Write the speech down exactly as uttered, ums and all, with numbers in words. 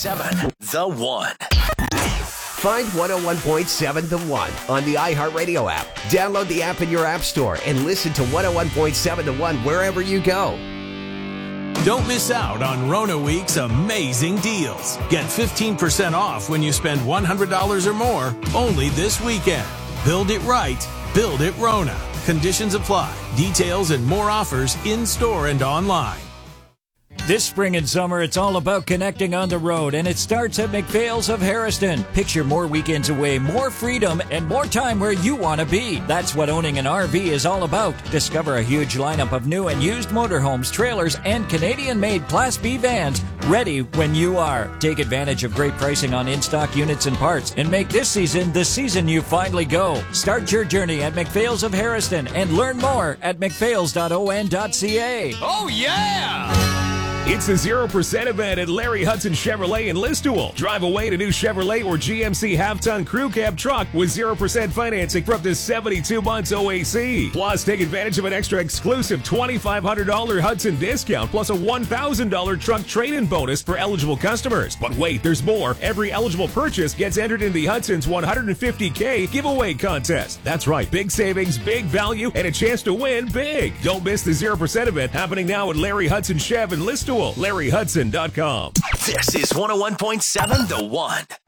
seven The One. Find one oh one point seven The One on the iHeartRadio app. Download the app in your app store and listen to one oh one point seven The One wherever you go. Don't miss out on Rona Week's amazing deals. Get fifteen percent off when you spend one hundred dollars or more only this weekend. Build it right. Build it Rona. Conditions apply. Details and more offers in-store and online. This spring and summer, it's all about connecting on the road, and it starts at McPhail's of Harrison. Picture more weekends away, more freedom, and more time where you want to be. That's what owning an R V is all about. Discover a huge lineup of new and used motorhomes, trailers, and Canadian-made Class B vans ready when you are. Take advantage of great pricing on in-stock units and parts, and make this season the season you finally go. Start your journey at McPhail's of Harrison and learn more at mcphails dot o n dot c a. Oh, yeah! It's the zero percent event at Larry Hudson Chevrolet in Listowel. Drive away in a new Chevrolet or G M C half-ton crew cab truck with zero percent financing for up to seventy-two months O A C. Plus, take advantage of an extra exclusive twenty-five hundred dollars Hudson discount plus a one thousand dollars truck trade-in bonus for eligible customers. But wait, there's more. Every eligible purchase gets entered in the Hudson's one hundred fifty K giveaway contest. That's right, big savings, big value, and a chance to win big. Don't miss the zero percent event happening now at Larry Hudson Chev in Listowel. Larry Hudson dot com. This is one oh one point seven The One.